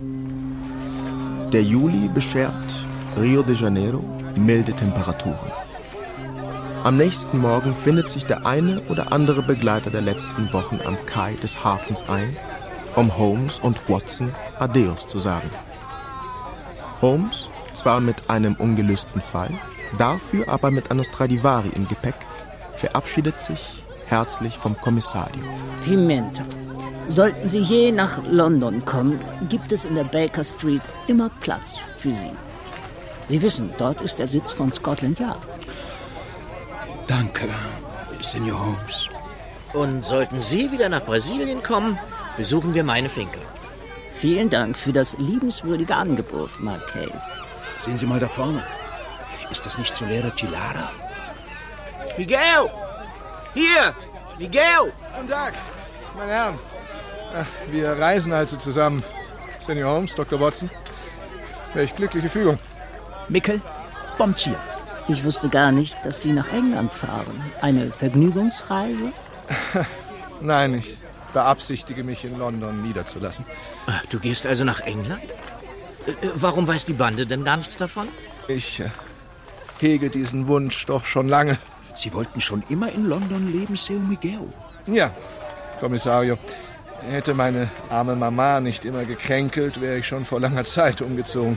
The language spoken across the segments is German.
Der Juli beschert Rio de Janeiro milde Temperaturen. Am nächsten Morgen findet sich der eine oder andere Begleiter der letzten Wochen am Kai des Hafens ein, um Holmes und Watson Adios zu sagen. Holmes, zwar mit einem ungelösten Fall, dafür aber mit einer Stradivari im Gepäck, verabschiedet sich herzlich vom Kommissario. Pimenta, sollten Sie je nach London kommen, gibt es in der Baker Street immer Platz für Sie. Sie wissen, dort ist der Sitz von Scotland Yard. Danke, Senor Holmes. Und sollten Sie wieder nach Brasilien kommen, besuchen wir meine Finca. Vielen Dank für das liebenswürdige Angebot, Marquez. Sehen Sie mal da vorne. Ist das nicht Solera Gilara? Miguel! Hier! Miguel! Guten Tag, meine Herren. Wir reisen also zusammen. Senor Holmes, Dr. Watson. Welch glückliche Fügung. Mikkel, Bomchier. Ich wusste gar nicht, dass Sie nach England fahren. Eine Vergnügungsreise? Nein, ich beabsichtige, mich in London niederzulassen. Du gehst also nach England? Warum weiß die Bande denn gar nichts davon? Ich hege diesen Wunsch doch schon lange. Sie wollten schon immer in London leben, Seu Miguel. Ja, Kommissario. Hätte meine arme Mama nicht immer gekränkelt, wäre ich schon vor langer Zeit umgezogen.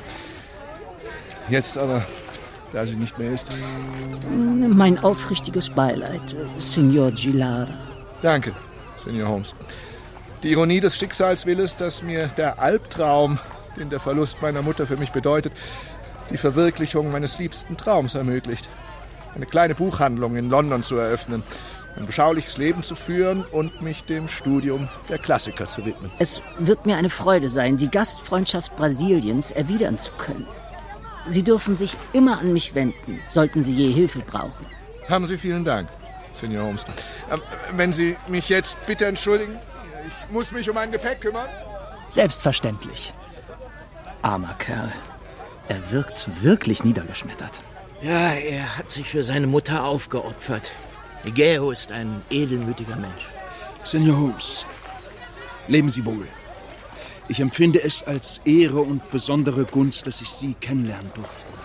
Jetzt aber, da sie nicht mehr ist... Mein aufrichtiges Beileid, Signor Gilara. Danke, Senor Holmes. Die Ironie des Schicksals will es, dass mir der Albtraum, den der Verlust meiner Mutter für mich bedeutet, die Verwirklichung meines liebsten Traums ermöglicht. Eine kleine Buchhandlung in London zu eröffnen, ein beschauliches Leben zu führen und mich dem Studium der Klassiker zu widmen. Es wird mir eine Freude sein, die Gastfreundschaft Brasiliens erwidern zu können. Sie dürfen sich immer an mich wenden, sollten Sie je Hilfe brauchen. Haben Sie vielen Dank, Senor Holmes. Wenn Sie mich jetzt bitte entschuldigen, ich muss mich um mein Gepäck kümmern. Selbstverständlich. Armer Kerl. Er wirkt wirklich niedergeschmettert. Ja, er hat sich für seine Mutter aufgeopfert. Miguel ist ein edelmütiger Mensch. Senor Holmes, leben Sie wohl. Ich empfinde es als Ehre und besondere Gunst, dass ich Sie kennenlernen durfte.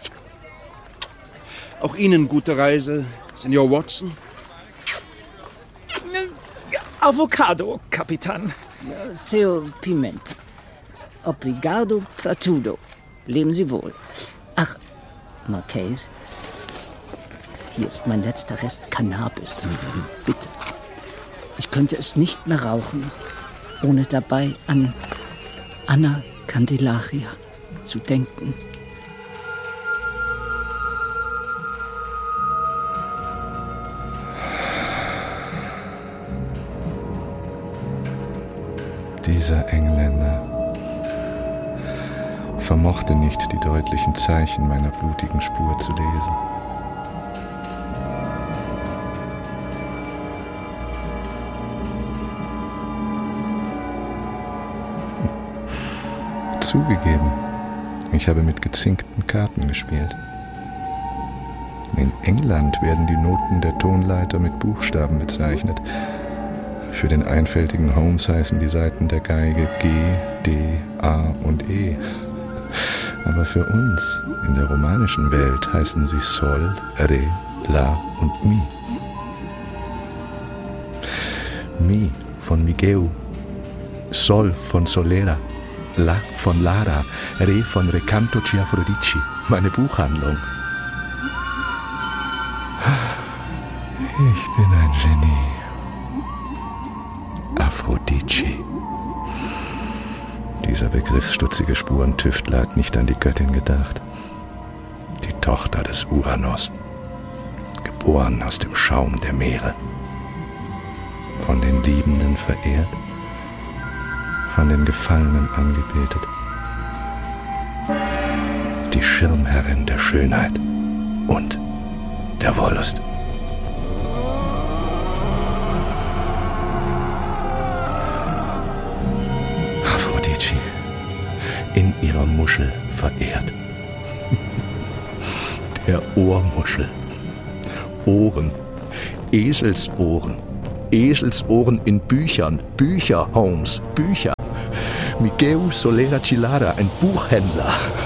Auch Ihnen gute Reise, Senor Watson. Avocado, Kapitan. Seu Pimenta. Obrigado pra tudo. Leben Sie wohl. Ach, Marquez, hier ist mein letzter Rest Cannabis. Bitte. Ich könnte es nicht mehr rauchen, ohne dabei an Anna Candelaria zu denken. Dieser Engländer vermochte nicht, die deutlichen Zeichen meiner blutigen Spur zu lesen. Zugegeben, ich habe mit gezinkten Karten gespielt. In England werden die Noten der Tonleiter mit Buchstaben bezeichnet. Für den einfältigen Holmes heißen die Saiten der Geige G, D, A und E. Aber für uns in der romanischen Welt heißen sie Sol, Re, La und Mi. Mi von Miguel, Sol von Solera, La von Lara, Re von Recanto Ciafrodici, meine Buchhandlung. Ich bin ein Genie. Aphrodite. Dieser begriffsstutzige Spurentüftler hat nicht an die Göttin gedacht. Die Tochter des Uranos, geboren aus dem Schaum der Meere, von den Liebenden verehrt, von den Gefallenen angebetet. Die Schirmherrin der Schönheit und der Wollust. Aphrodite, in ihrer Muschel verehrt. Der Ohrmuschel. Ohren. Eselsohren. Eselsohren in Büchern. Bücher, Holmes, Bücher. Miguel Solera Chilara, ein Buchhändler.